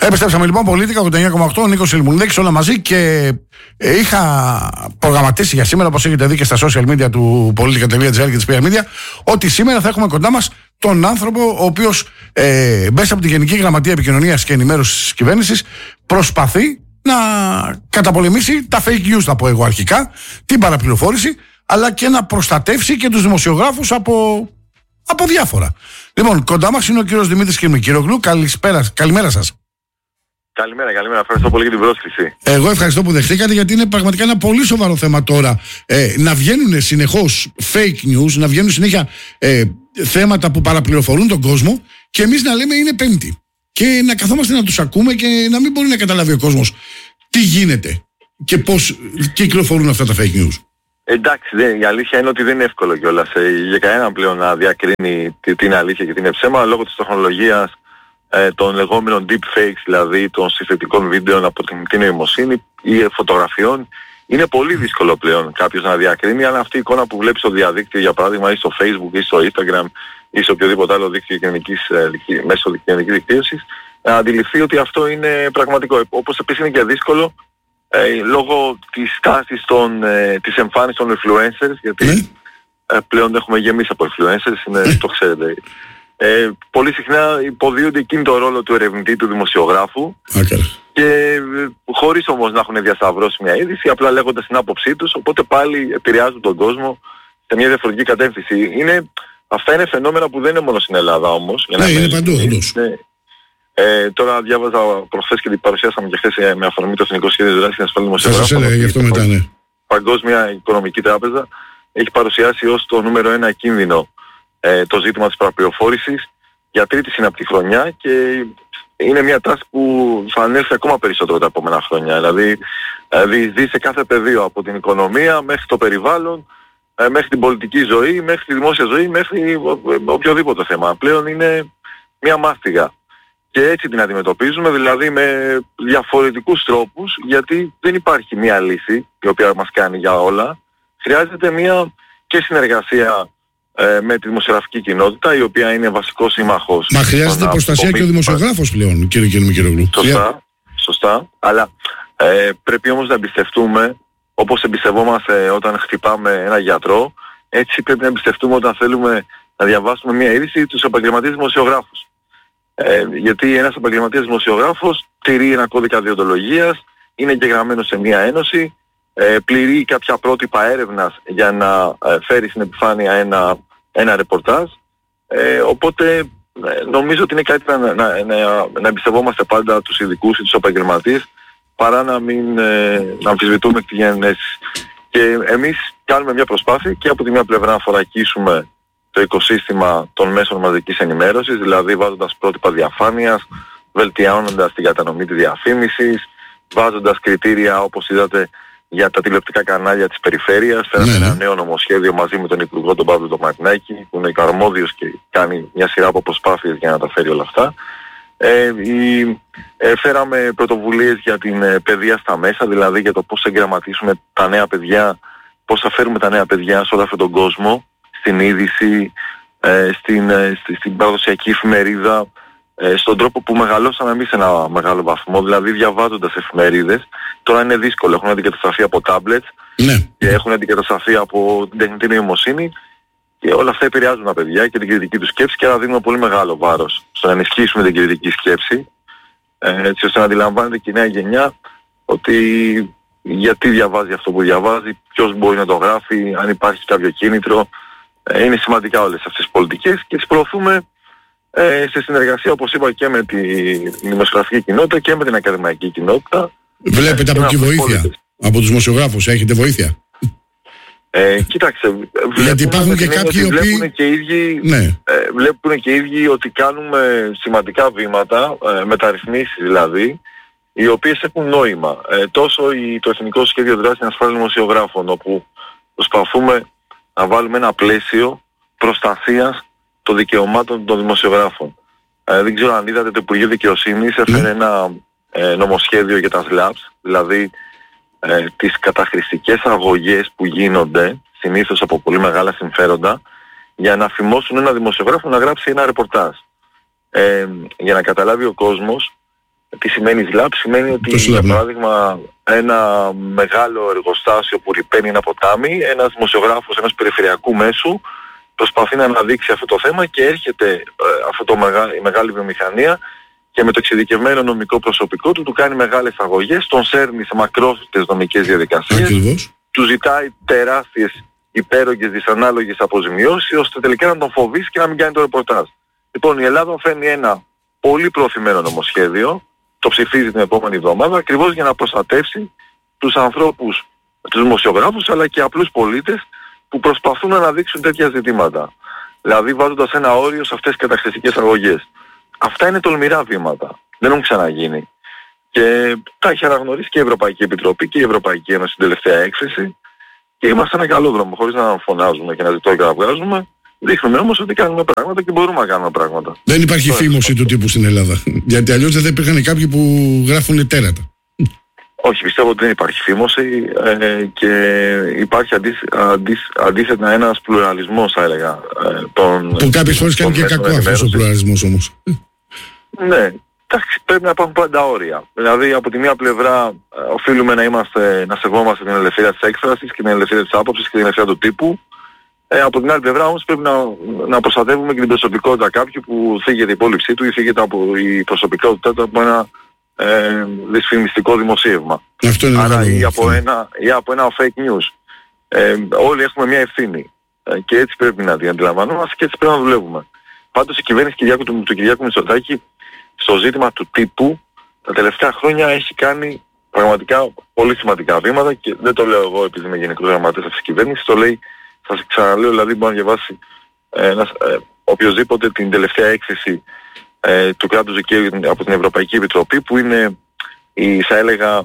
Επιστρέψαμε λοιπόν, Πολίτικα 89,8, Νίκος Ιλμουνδέκης, όλα μαζί, και είχα προγραμματίσει για σήμερα, όπως έχετε δει και στα social media του Politica.gr και της PR Media, ότι σήμερα θα έχουμε κοντά μας τον άνθρωπο ο οποίος μέσα από τη Γενική Γραμματεία Επικοινωνίας και Ενημέρωσης της Κυβέρνησης προσπαθεί να καταπολεμήσει τα fake news, θα πω εγώ αρχικά, την παραπληροφόρηση, αλλά και να προστατεύσει και τους δημοσιογράφους από διάφορα. Λοιπόν, κοντά μας είναι ο κύριος Δημήτρης Κυρμικύρογλου. Καλημέρα σας. Καλημέρα. Ευχαριστώ πολύ για την πρόσκληση. Εγώ ευχαριστώ που δεχτήκατε, γιατί είναι πραγματικά ένα πολύ σοβαρό θέμα τώρα να βγαίνουν συνεχώς fake news, να βγαίνουν συνέχεια θέματα που παραπληροφορούν τον κόσμο και εμείς να λέμε είναι Πέμπτη. Και να καθόμαστε να τους ακούμε και να μην μπορεί να καταλάβει ο κόσμος τι γίνεται και πώς κυκλοφορούν αυτά τα fake news. Εντάξει, η αλήθεια είναι ότι δεν είναι εύκολο κιόλας για κανέναν πλέον να διακρίνει τι είναι αλήθεια και τι είναι ψέμα, λόγω της τεχνολογίας των λεγόμενων deepfakes, δηλαδή των συνθετικών βίντεο από την νοημοσύνη ή φωτογραφιών. Είναι πολύ δύσκολο πλέον κάποιος να διακρίνει αν αυτή η εικόνα που βλέπει στο διαδίκτυο, για παράδειγμα, ή στο Facebook ή στο Instagram ή σε οποιοδήποτε άλλο δίκτυο μέσω κοινωνικής δικτύωσης, να αντιληφθεί ότι αυτό είναι πραγματικό. Όπως επίσης είναι και δύσκολο λόγω της τάσης της εμφάνισης των influencers, γιατί πλέον έχουμε γεμίσει από influencers, το ξέρετε. Πολύ συχνά υποδίονται εκείνη το ρόλο του ερευνητή, του δημοσιογράφου, και χωρίς όμως να έχουν διασταυρώσει μια είδηση, απλά λέγοντας την άποψή τους, οπότε πάλι επηρεάζουν τον κόσμο σε μια διαφορετική κατεύθυνση. Αυτά είναι φαινόμενα που δεν είναι μόνο στην Ελλάδα όμως. Είναι παντού όντως. Τώρα διάβαζα προχθές και την παρουσιάσαμε και χθες με αφορμή το Εθνικό Σχέδιο Δράσης και Ασφάλεια Δημοσιογράφων. Θα σας έλεγα γι' αυτό μετά, ναι. Παγκόσμια Οικονομική Τράπεζα έχει παρουσιάσει ως το νούμερο 1 κίνδυνο το ζήτημα της παραπληροφόρησης για τρίτη συναπτή χρονιά, και είναι μια τάση που θα ανέλθει ακόμα περισσότερο τα επόμενα χρόνια. Δηλαδή διεισδύει σε κάθε πεδίο, από την οικονομία μέχρι το περιβάλλον, μέχρι την πολιτική ζωή, μέχρι τη δημόσια ζωή, μέχρι οποιοδήποτε θέμα. Πλέον είναι μια μάστιγα. Και έτσι την αντιμετωπίζουμε, δηλαδή με διαφορετικούς τρόπους, γιατί δεν υπάρχει μια λύση η οποία μας κάνει για όλα. Χρειάζεται μια και συνεργασία με τη δημοσιογραφική κοινότητα, η οποία είναι βασικός σύμμαχος. Μα χρειάζεται προστασία και ο δημοσιογράφος πλέον, κύριε Κυρμικύρογλου. Σωστά, αλλά πρέπει όμως να εμπιστευτούμε, όπως εμπιστευόμαστε όταν χτυπάμε ένα γιατρό, έτσι πρέπει να εμπιστευτούμε όταν θέλουμε να διαβάσουμε μια είδηση τους επαγγελματίες δημοσιογράφους. Γιατί ένας επαγγελματίας δημοσιογράφος τηρεί ένα κώδικα δεοντολογίας, είναι εγγεγραμμένος σε μια ένωση, πληρεί κάποια πρότυπα έρευνας για να φέρει στην επιφάνεια ένα ρεπορτάζ, οπότε νομίζω ότι είναι καλύτερα να εμπιστευόμαστε πάντα τους ειδικούς ή τους επαγγελματίες, παρά να αμφισβητούμε τη γενέση. Και εμείς κάνουμε μια προσπάθεια και από τη μια πλευρά να θωρακίσουμε το οικοσύστημα των μέσων μαζικής ενημέρωσης, δηλαδή βάζοντας πρότυπα διαφάνειας, βελτιώνοντας την κατανομή της διαφήμισης, βάζοντας κριτήρια, όπως είδατε, για τα τηλεοπτικά κανάλια της περιφέρειας. Φέραμε ένα νέο νομοσχέδιο μαζί με τον Υπουργό τον Παύλο τον Μαρινάκη, που είναι αρμόδιος και κάνει μια σειρά από προσπάθειες για να τα φέρει όλα αυτά. Φέραμε πρωτοβουλίες για την παιδεία στα μέσα, δηλαδή για το πώς θα εγγραμματίσουμε τα νέα παιδιά, πώς θα φέρουμε τα νέα παιδιά σε όλο αυτόν τον κόσμο, στην είδηση, στην παραδοσιακή εφημερίδα, στον τρόπο που μεγαλώσαμε εμείς σε ένα μεγάλο βαθμό, δηλαδή διαβάζοντας εφημερίδες. Τώρα είναι δύσκολο, έχουν αντικατασταθεί από tablets και έχουν αντικατασταθεί από την τεχνητή νοημοσύνη, και όλα αυτά επηρεάζουν τα παιδιά και την κριτική του σκέψη, και άρα δίνουμε πολύ μεγάλο βάρος στο να ενισχύσουμε την κριτική σκέψη, έτσι ώστε να αντιλαμβάνεται και η νέα γενιά ότι γιατί διαβάζει αυτό που διαβάζει, ποιος μπορεί να το γράφει, αν υπάρχει κάποιο κίνητρο. Είναι σημαντικά όλες αυτές τις πολιτικές και τις προωθούμε σε συνεργασία, όπως είπα, και με τη δημοσιογραφική κοινότητα και με την ακαδημαϊκή κοινότητα. Βλέπετε από εκεί βοήθεια, από τους δημοσιογράφους, έχετε βοήθεια? Κοίταξε, γιατί υπάρχουν και κάποιοι βλέπουν και οι ίδιοι ότι κάνουμε σημαντικά βήματα, μεταρρυθμίσεις δηλαδή, οι οποίες έχουν νόημα. Τόσο το Εθνικό Σχέδιο Δράσης και Ασφάλειας Δημοσιογράφων, όπου προσπαθούμε να βάλουμε ένα πλαίσιο προστασίας των δικαιωμάτων των δημοσιογράφων. Δεν ξέρω αν είδατε, το Υπουργείο Δικαιοσύνης έφερε ένα νομοσχέδιο για τα SLAPS, δηλαδή τις καταχρηστικές αγωγές που γίνονται συνήθως από πολύ μεγάλα συμφέροντα για να φημώσουν ένα δημοσιογράφο να γράψει ένα ρεπορτάζ. Για να καταλάβει ο κόσμος, Τι σημαίνει SLAP? Σημαίνει ότι για παράδειγμα ένα μεγάλο εργοστάσιο που ρυπαίνει ένα ποτάμι, ένας δημοσιογράφος ενός περιφερειακού μέσου προσπαθεί να αναδείξει αυτό το θέμα και έρχεται η μεγάλη βιομηχανία και με το εξειδικευμένο νομικό προσωπικό του κάνει μεγάλες αγωγές, τον σέρνει σε μακρόφυτες νομικές διαδικασίες, του ζητάει τεράστιες, υπέρογγες, δυσανάλογες αποζημιώσεις, ώστε τελικά να τον φοβήσει και να μην κάνει το ρεπορτάζ. Λοιπόν, η Ελλάδα φέρνει ένα πολύ προωθημένο νομοσχέδιο, το ψηφίζει την επόμενη εβδομάδα, ακριβώς για να προστατεύσει τους ανθρώπους, τους δημοσιογράφους, αλλά και απλούς πολίτες που προσπαθούν να αναδείξουν τέτοια ζητήματα. Δηλαδή βάζοντας ένα όριο σε αυτές τις καταχρηστικές αγωγές. Αυτά είναι τολμηρά βήματα. Δεν έχουν ξαναγίνει. Και τα έχει αναγνωρίσει και η Ευρωπαϊκή Επιτροπή και η Ευρωπαϊκή Ένωση στην τελευταία έκθεση. Και είμαστε σε ένα καλό δρόμο, χωρίς να φωνάζουμε και να ζητώ και να βγάζουμε. Δείχνουμε όμως ότι κάνουμε πράγματα και μπορούμε να κάνουμε πράγματα. Δεν υπάρχει φήμωση του τύπου στην Ελλάδα. Γιατί αλλιώς δεν θα υπήρχαν κάποιοι που γράφουν τέρατα. Όχι, πιστεύω ότι δεν υπάρχει φήμωση και υπάρχει αντίθετα ένας πλουραλισμός, θα έλεγα. Που κάποιες φορές κάνει και κακό αυτός ο πλουραλισμός όμως. Ναι, πρέπει να υπάρχουν πάντα όρια. Δηλαδή από τη μία πλευρά οφείλουμε να σεβόμαστε την ελευθερία της έκφρασης και την ελευθερία της άποψης και την ελευθερία του τύπου. Από την άλλη πλευρά όμως πρέπει να προστατεύουμε και την προσωπικότητα κάποιου που θίγεται η υπόλοιψή του ή θίγεται από η προσωπικότητά του από ένα δυσφημιστικό δημοσίευμα. Άρα ή από ένα fake news. Όλοι έχουμε μια ευθύνη και έτσι πρέπει να την αντιλαμβανόμαστε και έτσι πρέπει να δουλεύουμε. Πάντως η κυβέρνηση του Κυριάκου Μητσοτάκη στο ζήτημα του τύπου τα τελευταία χρόνια έχει κάνει πραγματικά πολύ σημαντικά βήματα και δεν το λέω εγώ επειδή είμαι γενικός γραμματέας αυτής της κυβέρνησης, το λέει, σας ξαναλέω, δηλαδή μπορεί να διαβάσει οποιοσδήποτε την τελευταία έκθεση του κράτους δικαίου από την Ευρωπαϊκή Επιτροπή που είναι θα έλεγα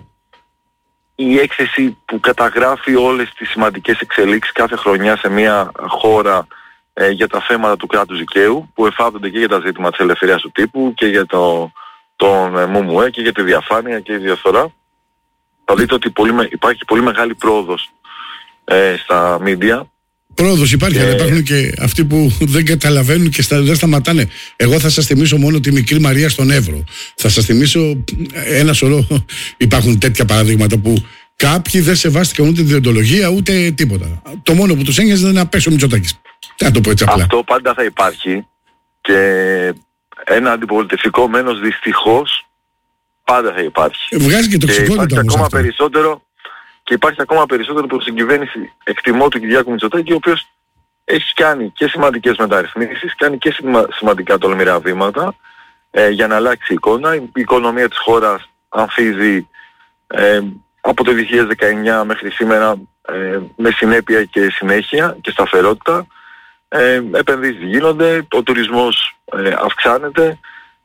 η έκθεση που καταγράφει όλες τις σημαντικές εξελίξεις κάθε χρονιά σε μια χώρα για τα θέματα του κράτους δικαίου που εφάπτονται και για τα ζήτημα της ελευθερίας του τύπου και για τον ΜΟΜΟΕ και για τη διαφάνεια και τη διαφθορά. Θα δείτε ότι υπάρχει πολύ μεγάλη πρόοδος στα μίντια. Πρόοδος υπάρχει, αλλά υπάρχουν και αυτοί που δεν καταλαβαίνουν και δεν σταματάνε. Εγώ θα σας θυμίσω μόνο τη μικρή Μαρία στον Εύρο. Θα σας θυμίσω ένα σωρό. Υπάρχουν τέτοια παραδείγματα που κάποιοι δεν σεβάστηκαν ούτε τη διοντολογία ούτε τίποτα. Το μόνο που τους ένοιαζε ήταν να πέσει ο Μητσοτάκης. Να το πω έτσι απλά. Αυτό πάντα θα υπάρχει και ένα αντιπολιτευτικό μένος δυστυχώς πάντα θα υπάρχει. Βγάζει και τοξικότητα όμως αυτό. Και υπάρχει ακόμα περισσότερο προς την κυβέρνηση εκτιμώ του Κυριάκου Μητσοτάκη, ο οποίος έχει κάνει και σημαντικές μεταρρυθμίσεις, κάνει και σημαντικά τολμηρά βήματα για να αλλάξει η εικόνα. Η οικονομία της χώρας ανθίζει από το 2019 μέχρι σήμερα με συνέπεια και συνέχεια και σταθερότητα. Επενδύσεις γίνονται, ο τουρισμός αυξάνεται.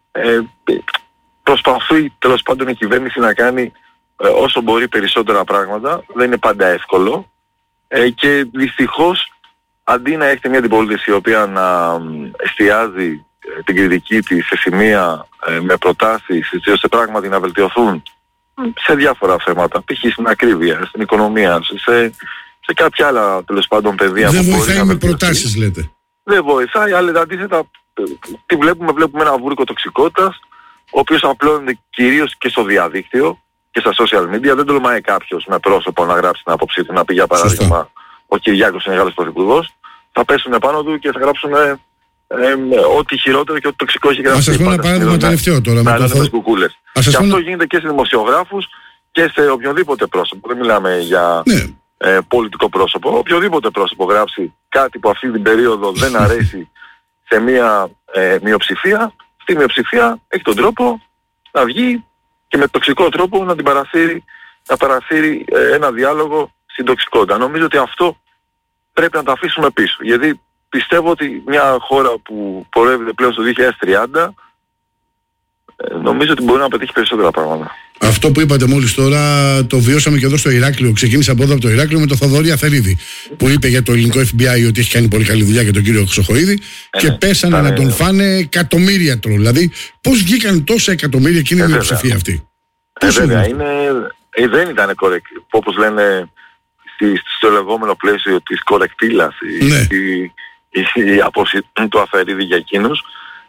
Προσπαθεί τέλος πάντων η κυβέρνηση να κάνει όσο μπορεί περισσότερα πράγματα, δεν είναι πάντα εύκολο και δυστυχώς αντί να έχετε μια αντιπολίτευση η οποία να εστιάζει την κριτική της σε σημεία με προτάσεις έτσι ώστε πράγματι να βελτιωθούν σε διάφορα θέματα, π.χ. στην ακρίβεια, στην οικονομία, σε κάποια άλλα τέλος πάντων πεδία που μπορεί να βελτιωθεί. Δεν βοηθάει με προτάσεις λέτε. Δεν βοηθάει, αλλά αντίθετα τι βλέπουμε ένα βούρκο τοξικότητας ο οποίος απλώνεται κυρίως και στο διαδίκτυο και στα social media. Δεν τολμάει κάποιος με πρόσωπο να γράψει την άποψή του, να πει για παράδειγμα ο Κυριάκος είναι Γάλλος πρωθυπουργός. Θα πέσουν επάνω του και θα γράψουν ό,τι χειρότερο και ό,τι τοξικό έχει γράψει. Ας σας πω ένα παράδειγμα τελευταίο τώρα. Με τις κουκούλες. Και αυτό γίνεται και σε δημοσιογράφους και σε οποιοδήποτε πρόσωπο. Δεν μιλάμε για πολιτικό πρόσωπο. Οποιοδήποτε πρόσωπο γράψει κάτι που αυτή την περίοδο δεν αρέσει σε μια μειοψηφία, στη μειοψηφία έχει τον τρόπο να βγει και με τοξικό τρόπο να παρασύρει ένα διάλογο στην τοξικότητα. Νομίζω ότι αυτό πρέπει να το αφήσουμε πίσω. Γιατί πιστεύω ότι μια χώρα που πορεύεται πλέον στο 2030 νομίζω ότι μπορεί να πετύχει περισσότερα πράγματα. Αυτό που είπατε μόλις τώρα το βιώσαμε και εδώ στο Ηράκλειο. Ξεκίνησε από εδώ από το Ηράκλειο με τον Θοδωρή Αθερίδη που είπε για το ελληνικό FBI ότι έχει κάνει πολύ καλή δουλειά για τον κύριο Χρυσοχοΐδη και πέσανε να τον φάνε εκατομμύρια τρόλ. Δηλαδή πώς βγήκαν τόσα εκατομμύρια εκείνη η μειοψηφία αυτή. Βέβαια, δεν ήταν correct, όπως λένε στο λεγόμενο πλαίσιο της κορεκτήλας η απόψη του Αθερίδη για εκείνους.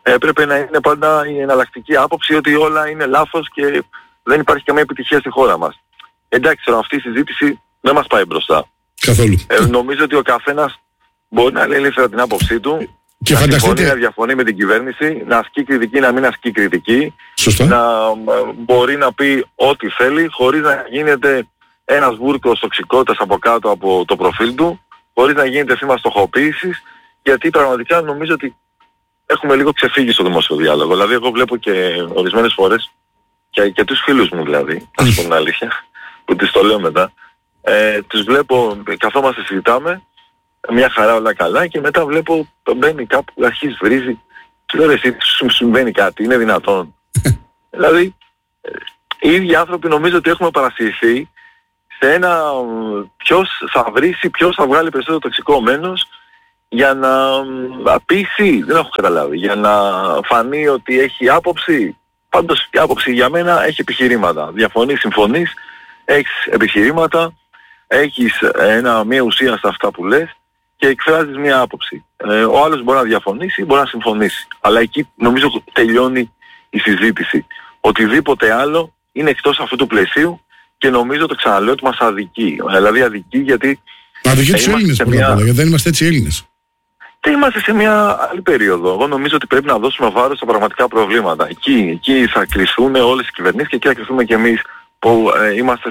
έπρεπε να είναι πάντα η εναλλακτική άποψη ότι όλα είναι λάθος και δεν υπάρχει καμία επιτυχία στη χώρα μας. Εντάξει, τώρα αυτή η συζήτηση δεν μας πάει μπροστά. Καθόλου. Νομίζω ότι ο καθένας μπορεί να λέει ελεύθερα την άποψή του, και να φανταστείτε... συμφωνεί, να διαφωνεί με την κυβέρνηση, να ασκεί κριτική, να μην ασκεί κριτική, Σωστά. να μπορεί να πει ό,τι θέλει, χωρίς να γίνεται ένας βούρκος τοξικότητας από κάτω από το προφίλ του, χωρίς να γίνεται θύμα στοχοποίησης, γιατί πραγματικά νομίζω ότι έχουμε λίγο ξεφύγει στο δημόσιο διάλογο. Δηλαδή εγώ βλέπω και ορισμένες φορές και τους φίλους μου δηλαδή, να σου πω την αλήθεια, που τις το λέω μετά, τους βλέπω, καθόμαστε συζητάμε, μια χαρά όλα καλά και μετά βλέπω μπαίνει κάπου, αρχίζει βρίζει, του λέω εσύ σου συμβαίνει κάτι, είναι δυνατόν. Δηλαδή οι ίδιοι άνθρωποι νομίζω ότι έχουμε παρασυρθεί σε ένα ποιος θα βρίσει, ποιος θα βγάλει περισσότερο τοξικό μένος για να πείσει, δεν έχω καταλάβει, για να φανεί ότι έχει άποψη. Πάντως η άποψη για μένα έχει επιχειρήματα. Διαφωνείς, συμφωνείς, έχεις επιχειρήματα, έχεις μια ουσία στα αυτά που λες και εκφράζεις μια άποψη. Ο άλλος μπορεί να διαφωνήσει, μπορεί να συμφωνήσει. Αλλά εκεί νομίζω τελειώνει η συζήτηση. Οτιδήποτε άλλο είναι εκτός αυτού του πλαισίου και νομίζω, το ξαναλέω, ότι μας αδικεί. Δηλαδή αδικεί γιατί... Αδικεί τους Έλληνες πρώτα απ' όλα, γιατί δεν είμαστε έτσι Έλληνες. Και είμαστε σε μια άλλη περίοδο. Εγώ νομίζω ότι πρέπει να δώσουμε βάρος στα πραγματικά προβλήματα. Εκεί θα κρυθούν όλες οι κυβερνήσεις και εκεί θα κρυθούμε και εμείς που είμαστε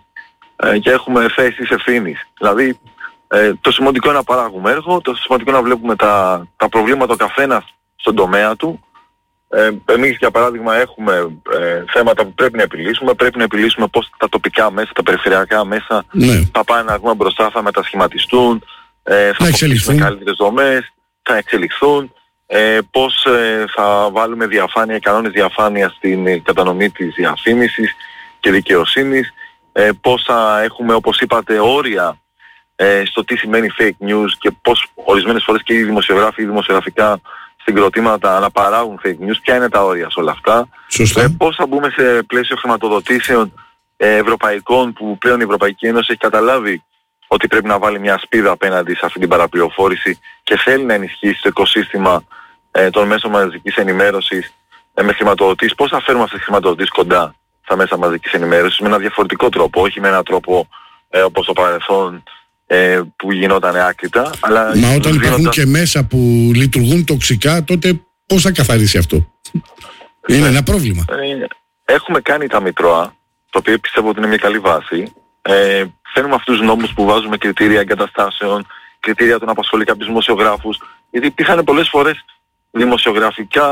και έχουμε θέσεις ευθύνης. Δηλαδή το σημαντικό είναι να παράγουμε έργο, το σημαντικό είναι να βλέπουμε τα προβλήματα ο καθένας στον τομέα του. Εμείς για παράδειγμα έχουμε θέματα που πρέπει να επιλύσουμε. Πρέπει να επιλύσουμε πώς τα τοπικά μέσα, τα περιφερειακά μέσα θα πάνε να βγούμε μπροστά, θα μετασχηματιστούν, θα αποκτήσουμε καλύτερες δομές, θα εξελιχθούν, πώς θα βάλουμε διαφάνεια, κανόνες διαφάνειας στην κατανομή της διαφήμισης και δικαιοσύνης, πώς θα έχουμε, όπως είπατε, όρια στο τι σημαίνει fake news και πώς ορισμένες φορές και οι δημοσιογράφοι ή δημοσιογραφικά συγκροτήματα αναπαράγουν fake news, ποια είναι τα όρια σε όλα αυτά, πώς θα μπούμε σε πλαίσιο χρηματοδοτήσεων ευρωπαϊκών που πλέον η Ευρωπαϊκή Ένωση έχει καταλάβει ότι πρέπει να βάλει μια σπίδα απέναντι σε αυτή την παραπληροφόρηση και θέλει να ενισχύσει το οικοσύστημα των μέσων μαζικής ενημέρωσης με χρηματοδοτήσεις. Πώς θα φέρουμε αυτές τις χρηματοδοτήσεις κοντά στα μέσα μαζικής ενημέρωσης με ένα διαφορετικό τρόπο, όχι με έναν τρόπο όπως το παρελθόν που γινόταν άκρητα. Αλλά μα όταν υπάρχουν και μέσα που λειτουργούν τοξικά, τότε πώς θα καθαρίσει αυτό? Είναι ένα πρόβλημα. Έχουμε κάνει τα Μητρώα, το οποίο πιστεύω ότι είναι μια καλή βάση. Φέρνουμε αυτούς τους νόμους που βάζουμε κριτήρια εγκαταστάσεων, κριτήρια των απασχολεί κάποιους δημοσιογράφους, γιατί υπήρχαν πολλές φορές δημοσιογραφικά,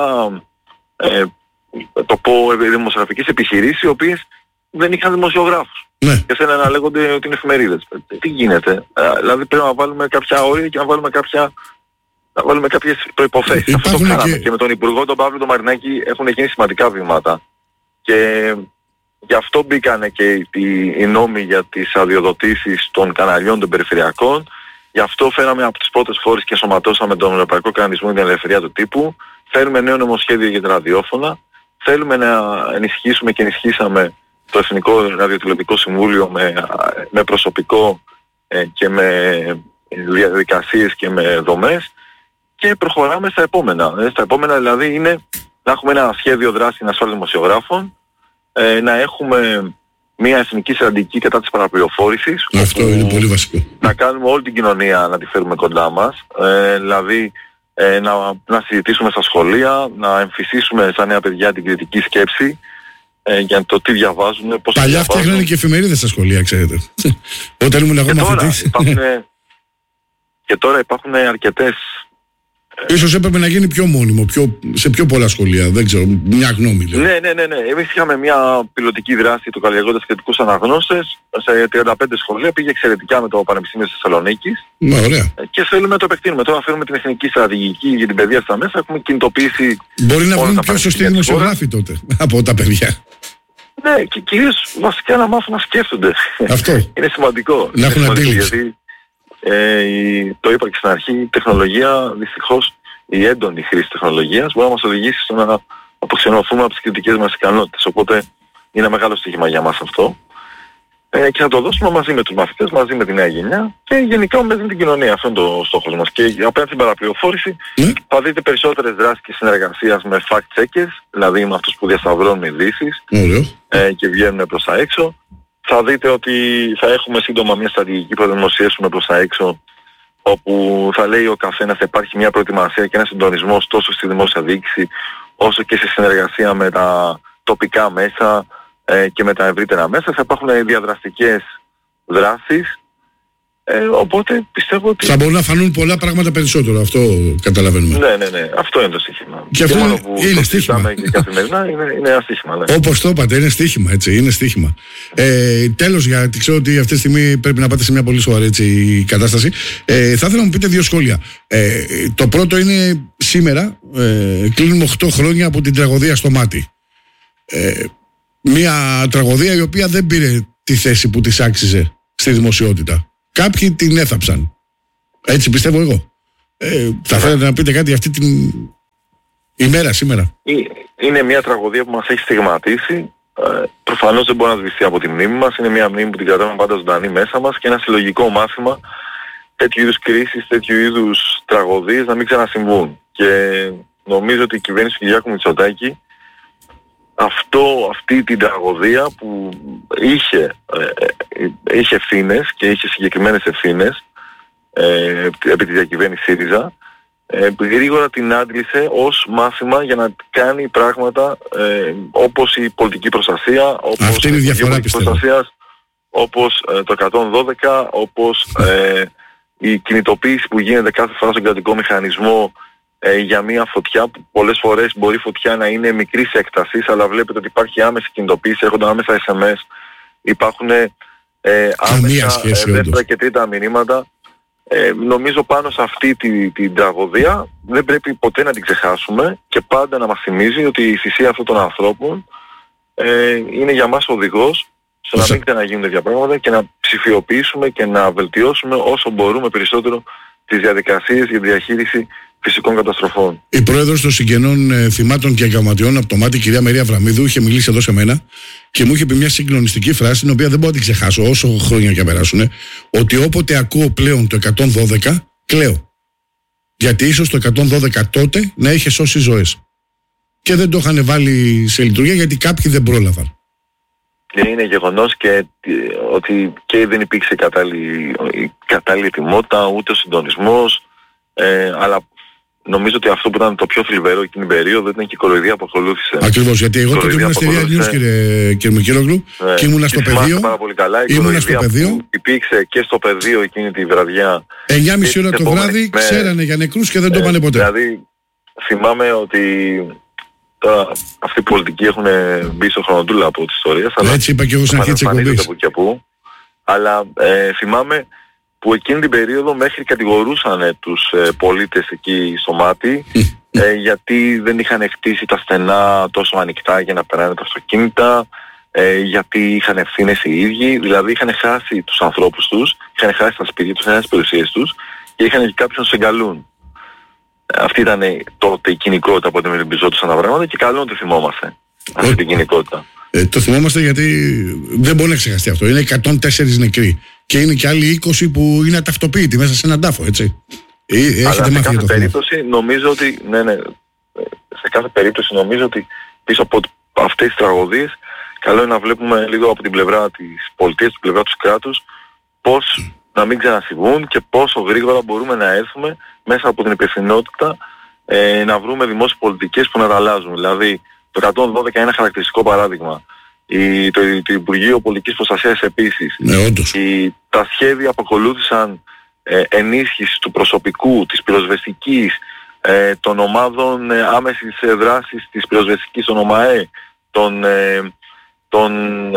δημοσιογραφικές επιχειρήσεις οι οποίες δεν είχαν δημοσιογράφους. Ναι. Και θέλουν να λέγονται ότι είναι εφημερίδες. Τι γίνεται? Δηλαδή πρέπει να βάλουμε κάποια όρια και να βάλουμε κάποιες προϋποθέσεις. Αυτό το κάναμε και με τον Υπουργό τον Παύλο τον Μαρινάκη έχουν γίνει σημαντικά βήματα. Και γι' αυτό μπήκανε και οι νόμοι για τις αδειοδοτήσεις των καναλιών των περιφερειακών. Γι' αυτό φέραμε από τις πρώτες χώρες και σωματώσαμε τον Ευρωπαϊκό Κανονισμό για την Ελευθερία του Τύπου. Φέρουμε νέο νομοσχέδιο για τα ραδιόφωνα. Θέλουμε να ενισχύσουμε και ενισχύσαμε το Εθνικό Ραδιοτηλεοπτικό Συμβούλιο με προσωπικό και με διαδικασίες και με δομές. Και προχωράμε στα επόμενα. Στα επόμενα δηλαδή είναι να έχουμε ένα σχέδιο δράσης στην ασφάλεια δημοσιογράφων, να έχουμε μια εθνική στρατηγική κατά της παραπληροφόρησης. Αυτό είναι πολύ βασικό. Να κάνουμε όλη την κοινωνία να τη φέρουμε κοντά μας. Δηλαδή να συζητήσουμε στα σχολεία, να εμφυσίσουμε στα νέα παιδιά την κριτική σκέψη για το τι διαβάζουν, πώς παλιά φτιάχνανε και εφημερίδες στα σχολεία, ξέρετε. Όταν ήμουν εγώ μαθητής. Και τώρα υπάρχουν αρκετές. Ίσως έπρεπε να γίνει πιο μόνιμο, σε πιο πολλά σχολεία, δεν ξέρω, μια γνώμη λέω. Ναι. Εμείς είχαμε μια πιλωτική δράση του καλλιεργώντας κριτικούς αναγνώστες σε 35 σχολεία, πήγε εξαιρετικά με το Πανεπιστήμιο της Θεσσαλονίκης. Ωραία. Και θέλουμε να το επεκτείνουμε. Τώρα φέρουμε την εθνική στρατηγική για την παιδεία στα μέσα, έχουμε κινητοποιήσει. Μπορεί να βγουν πιο σωστοί δημοσιογράφοι τότε από τα παιδιά. Ναι, και κυρίως βασικά να μάθουν να σκέφτονται. Αυτό. Είναι σημαντικό. Να έχουν αντίληψη. Γιατί το είπα και στην αρχή, η τεχνολογία, δυστυχώς, η έντονη χρήση τεχνολογίας μπορεί να μας οδηγήσει στο να αποξενωθούμε από τις κριτικές μας ικανότητες. Οπότε είναι μεγάλο στοίχημα για μας αυτό. και θα το δώσουμε μαζί με τους μαθητές, μαζί με τη νέα γενιά και γενικά με την κοινωνία. Αυτό είναι το στόχος μας. Και απέναντι στην παραπληροφόρηση θα δείτε περισσότερες δράσεις και συνεργασίας με fact-checkers, δηλαδή με αυτούς που διασταυρώνουν ειδήσεις και βγαίνουν προς τα έξω. Θα δείτε ότι θα έχουμε σύντομα μια στρατηγική που θα δημοσιεύσουμε προς τα έξω, όπου θα λέει ο καθένας θα υπάρχει μια προετοιμασία και ένα συντονισμός τόσο στη δημόσια διοίκηση όσο και σε συνεργασία με τα τοπικά μέσα και με τα ευρύτερα μέσα. Θα υπάρχουν διαδραστικές δράσεις, οπότε πιστεύω ότι... Θα μπορούν να φανούν πολλά πράγματα περισσότερο, αυτό καταλαβαίνουμε. Ναι, αυτό είναι το στοίχημα. Και αυτό μόνο που είναι στοίχημα. Και καθημερινά είναι ένα στοίχημα. Ναι. Όπως το είπατε, είναι στοίχημα, έτσι, είναι στοίχημα. Τέλος, γιατί ξέρω ότι αυτή τη στιγμή πρέπει να πάτε σε μια πολύ σοβαρή έτσι, κατάσταση. Θα ήθελα να μου πείτε δύο σχόλια. Το πρώτο είναι σήμερα, κλείνουμε 8 χρόνια από την τραγωδία στο Μάτι. Μια τραγωδία η οποία δεν πήρε τη θέση που της άξιζε στη δημοσιότητα. Κάποιοι την έθαψαν. Έτσι πιστεύω εγώ. Θα θέλετε να πείτε κάτι για αυτή την ημέρα σήμερα? Είναι μια τραγωδία που μας έχει στιγματίσει. Προφανώς δεν μπορεί να σβηστεί από τη μνήμη μας. Είναι μια μνήμη που την κρατάμε πάντα ζωντανή μέσα μας και ένα συλλογικό μάθημα τέτοιου είδους κρίσεις, τέτοιου είδους τραγωδίες να μην ξανασυμβούν. Και νομίζω ότι η κυβέρνηση του Κυριάκου Μητσοτάκη αυτή την τραγωδία που είχε ευθύνες και είχε συγκεκριμένες ευθύνες επί τη διακυβέρνηση ΣΥΡΙΖΑ, γρήγορα την άντλησε ως μάθημα για να κάνει πράγματα όπως η πολιτική προστασία, όπως η πολιτική προστασία, όπως το 112, όπως η κινητοποίηση που γίνεται κάθε φορά στον κρατικό μηχανισμό για μια φωτιά που πολλές φορές μπορεί η φωτιά να είναι μικρής έκτασης, αλλά βλέπετε ότι υπάρχει άμεση κινητοποίηση, έρχονται άμεσα SMS, υπάρχουν άμεσα δεύτερα και τρίτα μηνύματα. Νομίζω πάνω σε αυτή την τραγωδία δεν πρέπει ποτέ να την ξεχάσουμε και πάντα να μας θυμίζει ότι η θυσία αυτών των ανθρώπων είναι για μας οδηγός στο να μην ξαναγίνουν τέτοια πράγματα και να ψηφιοποιήσουμε και να βελτιώσουμε όσο μπορούμε περισσότερο τις διαδικασίες για τη διαχείριση φυσικών καταστροφών. Η πρόεδρος των συγγενών θυμάτων και εγκαμματιών από το Μάτι, κυρία Μερία Βραμίδου, είχε μιλήσει εδώ σε μένα και μου είχε πει μια συγκλονιστική φράση, την οποία δεν μπορώ να την ξεχάσω όσο χρόνια και περάσουν, ότι όποτε ακούω πλέον το 112, κλαίω. Γιατί ίσως το 112 τότε να είχε σώσει ζωές. Και δεν το είχαν βάλει σε λειτουργία γιατί κάποιοι δεν πρόλαβαν. Και είναι γεγονός και ότι και δεν υπήρξε κατάλληλη ετοιμότητα, ούτε ο συντονισμός, αλλά νομίζω ότι αυτό που ήταν το πιο θλιβερό εκείνη την περίοδο ήταν και η κοροϊδία που ακολούθησε. Ακριβώς, γιατί εγώ τότε ήμουν στη Real News, κύριε Μικέλογλου, και ήμουνα στο πεδίο. Πάρα πολύ καλά. Η κοροϊδία που υπήρξε και στο πεδίο εκείνη τη βραδιά. 9.30 ώρα το βράδυ ξέρανε για νεκρούς και δεν το είπανε ποτέ. Δηλαδή, θυμάμαι ότι τώρα αυτοί οι πολιτικοί έχουν μπει στο χρονοτούλα από τις ιστορίες. Έτσι είπα και εγώ στην αρχή της εκπομπής. Αλλά θυμάμαι που εκείνη την περίοδο μέχρι κατηγορούσαν τους πολίτες εκεί στο Μάτι γιατί δεν είχαν χτίσει τα στενά τόσο ανοιχτά για να περνάνε τα αυτοκίνητα, γιατί είχαν ευθύνες οι ίδιοι, δηλαδή είχαν χάσει τους ανθρώπους τους, είχαν χάσει τα σπίτια τους, είχαν χάσει τις περιουσίες τους και είχαν και κάποιους να τους εγκαλούν. Αυτή ήταν τότε η κοινικότητα που αντιμετωπιζόντουσαν τα πράγματα και καλό να το θυμόμαστε αυτή την κοινικότητα. Το θυμόμαστε γιατί δεν μπορεί να ξεχαστεί αυτό. Είναι 104 νεκροί. Και είναι και άλλοι 20 που είναι αταυτοποίητοι μέσα σε έναν τάφο, έτσι. Έχετε μάθει για το περίπτωση, νομίζω ότι, σε κάθε περίπτωση νομίζω ότι πίσω από αυτές τις τραγωδίες καλό είναι να βλέπουμε λίγο από την πλευρά της πολιτείας, την πλευρά του κράτους, πώς να μην ξανασυμβούν και πόσο γρήγορα μπορούμε να έρθουμε μέσα από την υπευθυνότητα να βρούμε δημόσιες πολιτικές που να τα αλλάζουν. Δηλαδή, το 112 είναι ένα χαρακτηριστικό παράδειγμα. Το Υπουργείο Πολιτικής Προστασίας επίσης. Τα σχέδια που ακολούθησαν ενίσχυση του προσωπικού, της πυροσβεστικής, των ομάδων άμεσης δράσης της πυροσβεστικής, των ΟΜΑΕ, των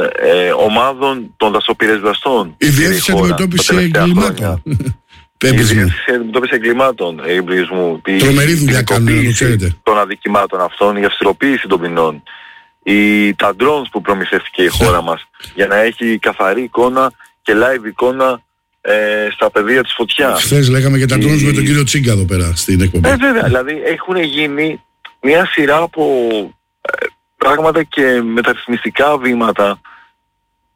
ομάδων των δασοπυρεσβεστών. Η διεύθυνση αντιμετώπιση εγκλημάτων. Η διεύθυνση αντιμετώπιση εγκλημάτων, εμπλισμού. Τρομερή δουλειά κάνουν, το ξέρετε. Των αδικημάτων αυτών, η αυστηροποίηση των ποινών. Τα drones που προμηθεύτηκε η χώρα μας για να έχει καθαρή εικόνα και live εικόνα στα πεδία της φωτιάς. Χθες λέγαμε για τα drones με τον κύριο Τσίγκα εδώ πέρα στην εκπομπή. Βέβαια, δηλαδή έχουν γίνει μια σειρά από πράγματα και μεταρρυθμιστικά βήματα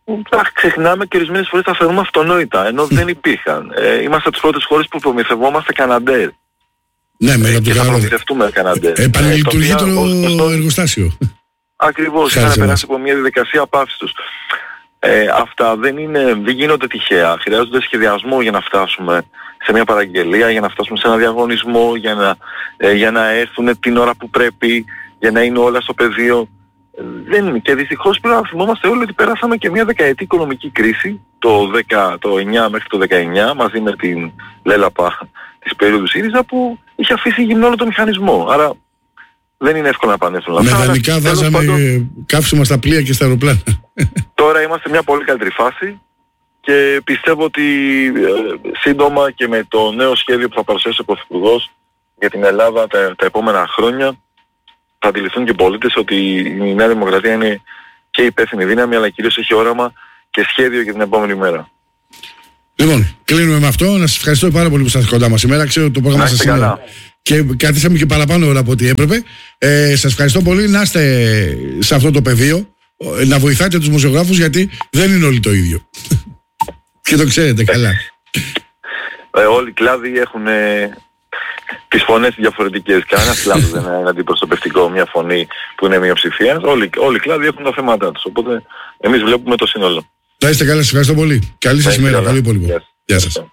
ξεχνάμε και ορισμένες φορές τα θεωρούμε αυτονόητα, ενώ δεν υπήρχαν. Είμαστε τις πρώτες χώρες που προμηθευόμαστε Καναντέρ. Ναι, με και θα προμηθευτούμε Καναντέρ. Επανελειτουργεί το εργοστάσιο. Ακριβώς, είχαν περάσει από μια διαδικασία απάυσης τους. Αυτά δεν γίνονται τυχαία. Χρειάζονται σχεδιασμό για να φτάσουμε σε μια παραγγελία, για να φτάσουμε σε ένα διαγωνισμό, για να έρθουν την ώρα που πρέπει, για να είναι όλα στο πεδίο. Δεν είναι. Και δυστυχώς πρέπει να θυμόμαστε όλοι ότι περάσαμε και μια δεκαετή οικονομική κρίση το 9 μέχρι το 19 μαζί με την λέλαπα της περίοδου ΣΥΡΙΖΑ που είχε αφήσει γυμνό όλο το μηχανισμό. Άρα δεν είναι εύκολο να επανέλθουν αυτά. Μηχανικά βάζαμε καύσιμα στα πλοία και στα αεροπλάνα. Τώρα είμαστε σε μια πολύ καλύτερη φάση και πιστεύω ότι σύντομα και με το νέο σχέδιο που θα παρουσιάσει ο Πρωθυπουργός για την Ελλάδα τα επόμενα χρόνια θα αντιληφθούν και οι πολίτες ότι η Νέα Δημοκρατία είναι και υπεύθυνη δύναμη, αλλά κυρίως έχει όραμα και σχέδιο για την επόμενη μέρα. Λοιπόν, κλείνουμε με αυτό. Να σας ευχαριστώ πάρα πολύ που ήσασταν κοντά μας σήμερα. Ξέρω το πρόγραμμα σας σήμερα και κρατήσαμε και παραπάνω ώρα από ό,τι έπρεπε. Σας ευχαριστώ πολύ. Να είστε σε αυτό το πεδίο, να βοηθάτε τους δημοσιογράφους, γιατί δεν είναι όλοι το ίδιο. Και το ξέρετε καλά. Όλοι οι κλάδοι έχουν τις φωνές διαφορετικές. Κανένας κλάδος δεν είναι αντιπροσωπευτικό μια φωνή που είναι μειοψηφία. Όλοι οι κλάδοι έχουν τα θέματα τους. Οπότε εμείς βλέπουμε το σύνολο. Να είστε καλά, σας ευχαριστώ πολύ. Καλή σας ημέρα. Καλή υπόλοιπο. Γεια σας.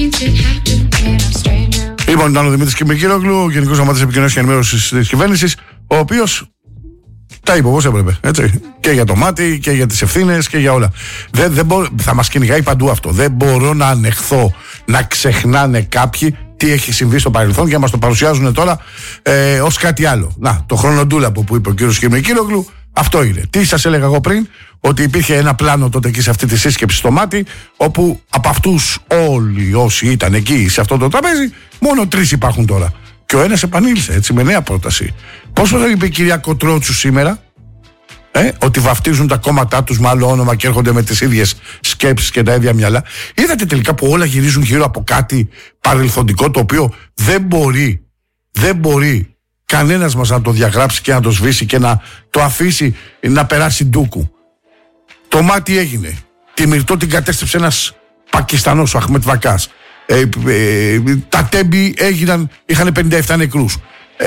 Λοιπόν, ήταν ο Δημήτρης Κιμικύρογλου, ο Γενικός Γραμματέας Επικοινωνίας και Ενημέρωσης της Κυβέρνησης, ο οποίος τα είπε όπως έπρεπε. Έτσι. Και για το μάτι και για τις ευθύνες και για όλα. Θα μας κυνηγάει παντού αυτό. Δεν μπορώ να ανεχθώ να ξεχνάνε κάποιοι τι έχει συμβεί στο παρελθόν και να μας το παρουσιάζουν τώρα ως κάτι άλλο. Να, το χρονοτούλαπο που είπε ο κύριος Κιμικύρογλου, αυτό είναι. Τι σας έλεγα εγώ πριν, ότι υπήρχε ένα πλάνο τότε εκεί σε αυτή τη σύσκεψη στο μάτι, όπου από αυτούς όλοι όσοι ήταν εκεί σε αυτό το τραπέζι, μόνο 3 υπάρχουν τώρα. Και ο ένας επανήλθε έτσι με νέα πρόταση. Πόσο θα είπε η κυρία Κοτρότσου σήμερα, ότι βαφτίζουν τα κόμματά τους με άλλο όνομα και έρχονται με τις ίδιες σκέψεις και τα ίδια μυαλά. Είδατε τελικά που όλα γυρίζουν γύρω από κάτι παρελθοντικό, το οποίο δεν μπορεί κανένας μας να το διαγράψει και να το σβήσει και να το αφήσει να περάσει ντούκου. Το μάτι έγινε. Τη Μυρτώ την κατέστρεψε ένας Πακιστανός, ο Αχμέτ Βακάς. Τα τέμπη είχαν 57 νεκρούς.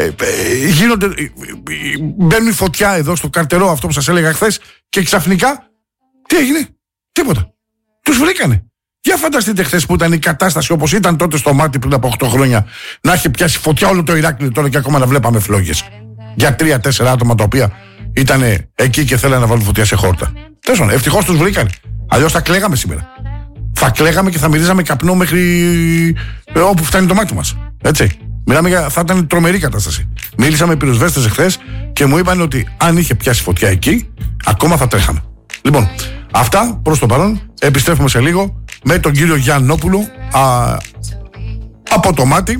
Μπαίνουν φωτιά εδώ στο καρτερό, αυτό που σας έλεγα χθες, και ξαφνικά τι έγινε? Τίποτα. Τους βρήκανε. Για φανταστείτε χθες που ήταν η κατάσταση όπως ήταν τότε στο μάτι πριν από 8 χρόνια, να έχει πιάσει φωτιά όλο το Ηράκλειο τώρα και ακόμα να βλέπαμε φλόγες για 3-4 άτομα τα οποία ήταν εκεί και θέλανε να βάλουν φωτιά σε χόρτα. Τέλος, ευτυχώς τους βρήκανε. Αλλιώς θα κλαίγαμε σήμερα. Θα κλαίγαμε και θα μυρίζαμε καπνό μέχρι όπου φτάνει το μάτι μας. Έτσι. Θα ήταν τρομερή κατάσταση. Μίλησα με πυροσβέστες εχθές και μου είπαν ότι αν είχε πιάσει φωτιά εκεί, ακόμα θα τρέχαμε. Λοιπόν, αυτά προς το παρόν. Επιστρέφουμε σε λίγο με τον κύριο Γιαννόπουλο από το μάτι.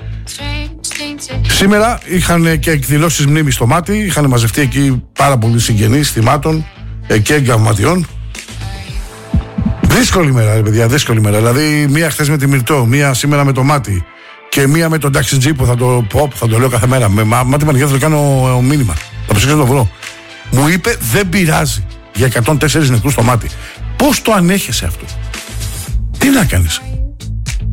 Σήμερα είχαν και εκδηλώσεις μνήμης στο μάτι. Είχαν μαζευτεί εκεί πάρα πολλοί συγγενείς θυμάτων και εγκαυματιών. Δύσκολη μέρα, ρε παιδιά, δύσκολη μέρα. Δηλαδή, μία χθες με τη Μυρτώ, μία σήμερα με το μάτι και μία με τον Taxi G που θα το λέω κάθε μέρα. Με μάτι Μαριά θα το κάνω μήνυμα. Θα ψάξω να το βρω. Μου είπε δεν πειράζει για 104 νεκρούς στο μάτι. Πώς το ανέχεσαι αυτό? Τι να κάνεις?